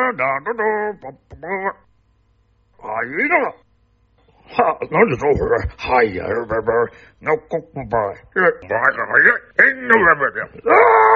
いいな。は、なんでそうこれ。はい、やるべべ。なっこっば。え、ばかがえ、えんのべべ。ああ